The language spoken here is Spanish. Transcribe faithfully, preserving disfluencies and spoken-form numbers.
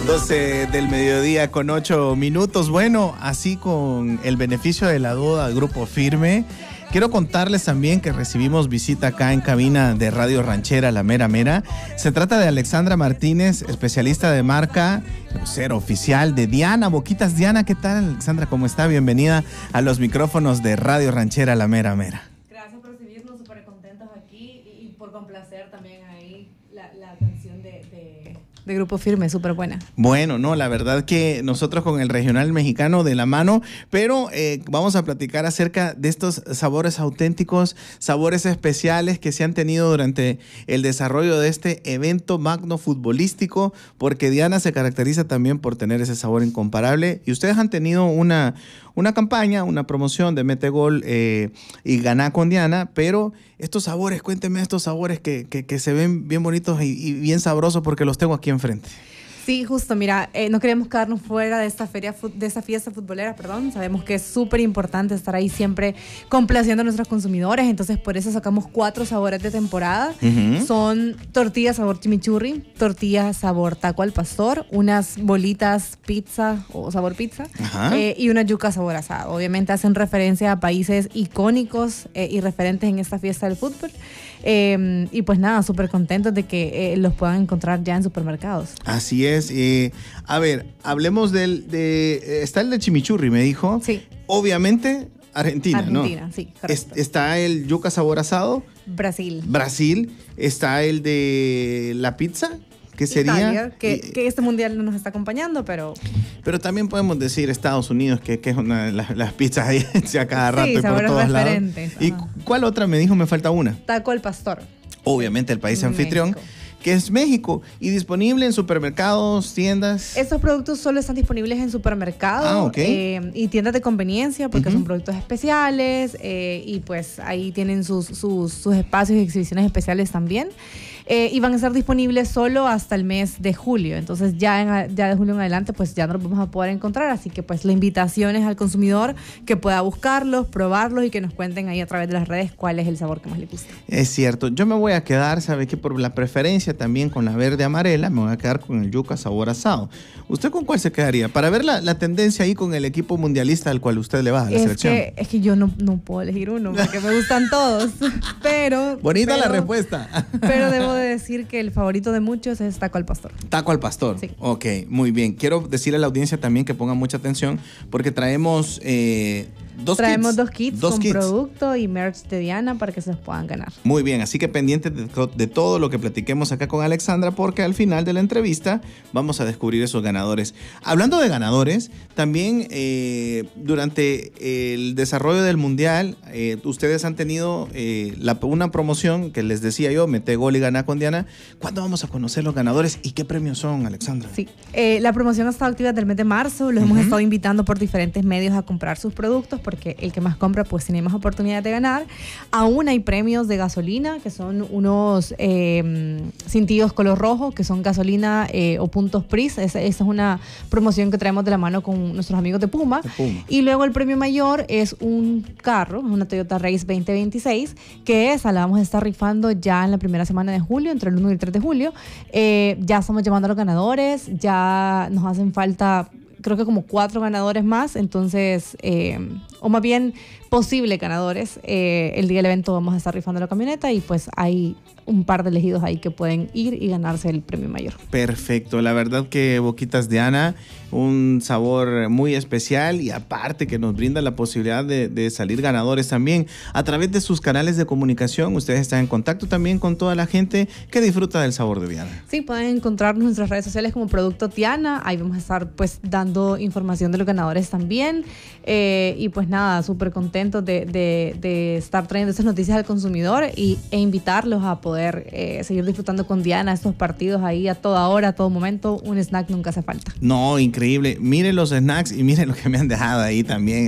doce del mediodía con ocho minutos. Bueno, así con el beneficio de la duda al Grupo Firme, quiero contarles también que recibimos visita acá en cabina de Radio Ranchera, La Mera Mera. Se trata de Alexandra Martínez, especialista de marca, vocera oficial de Diana Boquitas. Diana, ¿qué tal, Alexandra? ¿Cómo está? Bienvenida a los micrófonos de Radio Ranchera, La Mera Mera. Gracias por recibirnos, súper contentos aquí y, y por complacer también ahí la, la canción de... de... de Grupo Firme, súper buena. Bueno, no, la verdad que nosotros con el regional mexicano de la mano, pero eh, vamos a platicar acerca de estos sabores auténticos, sabores especiales que se han tenido durante el desarrollo de este evento magno futbolístico, porque Diana se caracteriza también por tener ese sabor incomparable y ustedes han tenido una, una campaña, una promoción de Mete Gol eh, y Ganá con Diana, pero estos sabores, cuénteme estos sabores que, que, que se ven bien bonitos y, y bien sabrosos porque los tengo aquí enfrente. Sí, justo, mira, eh, no queremos quedarnos fuera de esta feria, de esta fiesta futbolera, perdón. Sabemos que es súper importante estar ahí siempre complaciendo a nuestros consumidores, entonces por eso sacamos cuatro sabores de temporada. Uh-huh. Son tortillas sabor chimichurri, tortillas sabor taco al pastor, unas bolitas pizza o sabor pizza, uh-huh. eh, y una yuca sabor asado. Obviamente hacen referencia a países icónicos eh, y referentes en esta fiesta del fútbol. Eh, y pues nada, súper contentos de que eh, los puedan encontrar ya en supermercados. Así es. Eh, a ver, hablemos del... De, eh, está el de chimichurri, me dijo. Sí. Obviamente, Argentina, ¿no? Argentina, sí, correcto. Es, está el yuca sabor asado. Brasil. Brasil. Está el de la pizza, que sería... Italia, que, y, que este mundial no nos está acompañando, pero... Pero también podemos decir Estados Unidos, que, que es una de las, las pizzas ahí a cada rato sí, y por todos lados. ¿Y ajá. cuál otra me dijo? Me falta una. Taco al pastor. Obviamente el país anfitrión, México. Que es México, y disponible en supermercados, tiendas. Estos productos solo están disponibles en supermercados ah, okay. eh, y tiendas de conveniencia porque uh-huh. son productos especiales eh, y pues ahí tienen sus, sus, sus espacios y exhibiciones especiales también. Eh, y van a estar disponibles solo hasta el mes de julio. Entonces ya, en, ya de julio en adelante pues ya no los vamos a poder encontrar. Así que pues la invitación es al consumidor que pueda buscarlos, probarlos y que nos cuenten ahí a través de las redes cuál es el sabor que más le gusta. Es cierto. Yo me voy a quedar, ¿sabe qué? Por la preferencia también con la verde amarela, me voy a quedar con el yuca sabor asado. ¿Usted con cuál se quedaría? Para ver la, la tendencia ahí con el equipo mundialista al cual usted le va a la es selección. Que, es que yo no, no puedo elegir uno porque me gustan todos. Pero... Bonita pero, la respuesta. Pero debo de decir que el favorito de muchos es taco al pastor. Taco al pastor. Sí. Ok, muy bien. Quiero decirle a la audiencia también que ponga mucha atención porque traemos eh, dos traemos kits. dos kits dos con kits. producto y merch de Diana para que se los puedan ganar. Muy bien, así que pendientes de, de todo lo que platiquemos acá con Alexandra porque al final de la entrevista vamos a descubrir esos ganadores. Hablando de ganadores, también eh, durante el desarrollo del Mundial, eh, ustedes han tenido eh, la, una promoción que les decía yo, Mete Gol y Ganá con Diana. ¿Cuándo vamos a conocer los ganadores y qué premios son, Alexandra? Sí, eh, la promoción ha estado activa desde el mes de marzo. Los uh-huh. hemos estado invitando por diferentes medios a comprar sus productos porque el que más compra pues tiene más oportunidades de ganar. Aún hay premios de gasolina que son unos eh, cintillos color rojo que son gasolina eh, o puntos P R I S. Esa, esa es una promoción que traemos de la mano con nuestros amigos de Puma. de Puma. Y luego el premio mayor es un carro, una Toyota Race veinte veintiséis, que esa la vamos a estar rifando ya en la primera semana de julio, entre el uno y el tres de julio. Eh, ya estamos llamando a los ganadores, ya nos hacen falta creo que como cuatro ganadores más, entonces, eh, o más bien posibles ganadores. Eh, el día del evento vamos a estar rifando la camioneta y pues hay un par de elegidos ahí que pueden ir y ganarse el premio mayor. Perfecto, la verdad que Boquitas Diana, un sabor muy especial y aparte que nos brinda la posibilidad de, de salir ganadores también. A través de sus canales de comunicación, ustedes están en contacto también con toda la gente que disfruta del sabor de Diana. Sí, pueden encontrarnos en nuestras redes sociales como Producto Diana, ahí vamos a estar pues dando información de los ganadores también. Eh, y pues nada, súper contentos de, de, de estar trayendo esas noticias al consumidor y, e invitarlos a poder eh, seguir disfrutando con Diana estos partidos ahí a toda hora, a todo momento. Un snack nunca hace falta. No, increíble. Miren los snacks y miren lo que me han dejado ahí también.